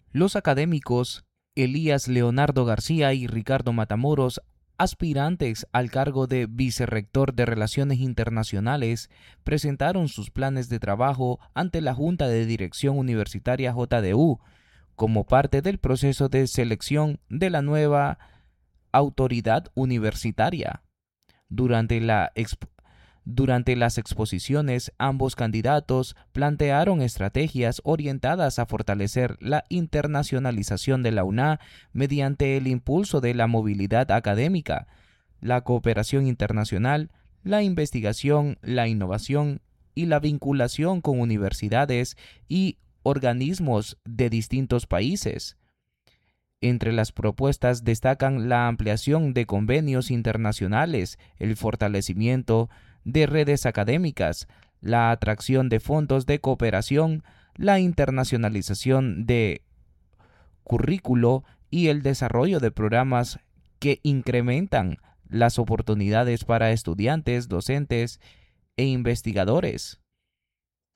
Los académicos Elías Leonardo García y Ricardo Matamoros, aspirantes al cargo de vicerrector de Relaciones Internacionales, presentaron sus planes de trabajo ante la Junta de Dirección Universitaria JDU como parte del proceso de selección de la nueva autoridad universitaria. Durante las exposiciones, ambos candidatos plantearon estrategias orientadas a fortalecer la internacionalización de la UNA mediante el impulso de la movilidad académica, la cooperación internacional, la investigación, la innovación y la vinculación con universidades y organismos de distintos países. Entre las propuestas destacan la ampliación de convenios internacionales, el fortalecimiento de redes académicas, la atracción de fondos de cooperación, la internacionalización de currículo y el desarrollo de programas que incrementan las oportunidades para estudiantes, docentes e investigadores.